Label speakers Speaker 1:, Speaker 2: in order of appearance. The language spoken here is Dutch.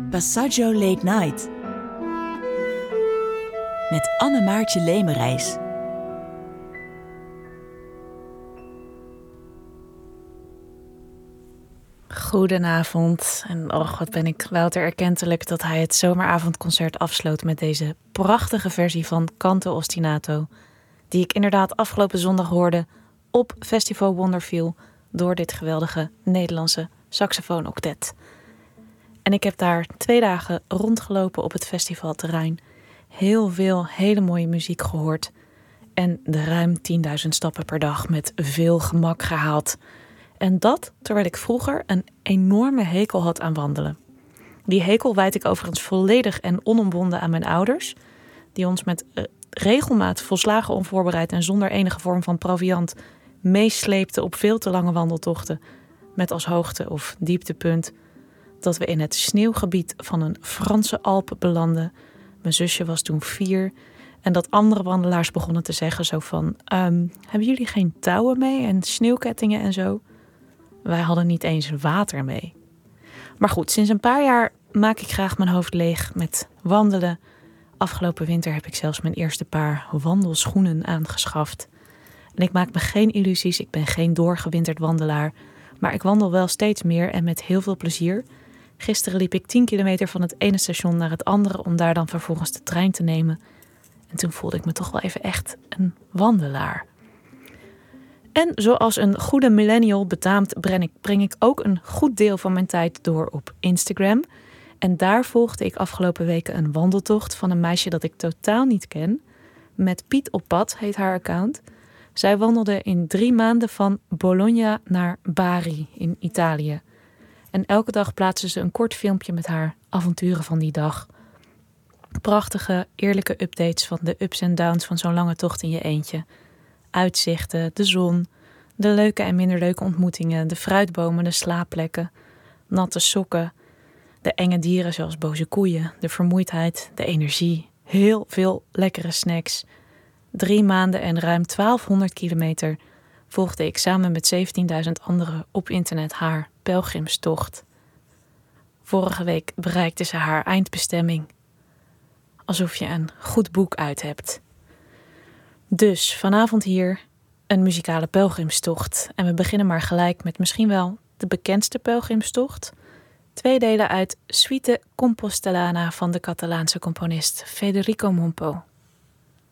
Speaker 1: Passaggio Late Night met Anne-Maartje Lemerijs.
Speaker 2: Goedenavond. En wat ben ik Wouter erkentelijk dat hij het zomeravondconcert afsloot met deze prachtige versie van Canto Ostinato, die ik inderdaad afgelopen zondag hoorde op Festival Wonderfeel door dit geweldige Nederlandse saxofoonoctet. En ik heb daar 2 dagen rondgelopen op het festivalterrein. Heel veel hele mooie muziek gehoord. En de ruim 10.000 stappen per dag met veel gemak gehaald. En dat terwijl ik vroeger een enorme hekel had aan wandelen. Die hekel wijd ik overigens volledig en onomwonden aan mijn ouders, die ons met regelmaat volslagen onvoorbereid en zonder enige vorm van proviand meesleepten op veel te lange wandeltochten, met als hoogte of dieptepunt dat we in het sneeuwgebied van een Franse Alp belanden. Mijn zusje was toen 4 en dat andere wandelaars begonnen te zeggen zo van, hebben jullie geen touwen mee en sneeuwkettingen en zo? Wij hadden niet eens water mee. Maar goed, sinds een paar jaar maak ik graag mijn hoofd leeg met wandelen. Afgelopen winter heb ik zelfs mijn eerste paar wandelschoenen aangeschaft. En ik maak me geen illusies, ik ben geen doorgewinterd wandelaar. Maar ik wandel wel steeds meer en met heel veel plezier. Gisteren liep ik 10 kilometer van het ene station naar het andere om daar dan vervolgens de trein te nemen. En toen voelde ik me toch wel even echt een wandelaar. En zoals een goede millennial betaamt, breng ik ook een goed deel van mijn tijd door op Instagram. En daar volgde ik afgelopen weken een wandeltocht van een meisje dat ik totaal niet ken. Met Piet op pad heet haar account. Zij wandelde in 3 maanden van Bologna naar Bari in Italië. En elke dag plaatste ze een kort filmpje met haar avonturen van die dag. Prachtige, eerlijke updates van de ups en downs van zo'n lange tocht in je eentje. Uitzichten, de zon, de leuke en minder leuke ontmoetingen, de fruitbomen, de slaapplekken, natte sokken, de enge dieren zoals boze koeien, de vermoeidheid, de energie, heel veel lekkere snacks. 3 maanden en ruim 1200 kilometer volgde ik samen met 17.000 anderen op internet haar pelgrimstocht. Vorige week bereikte ze haar eindbestemming. Alsof je een goed boek uit hebt. Dus vanavond hier een muzikale pelgrimstocht. En we beginnen maar gelijk met misschien wel de bekendste pelgrimstocht. 2 delen uit Suite Compostelana van de Catalaanse componist Federico Mompo.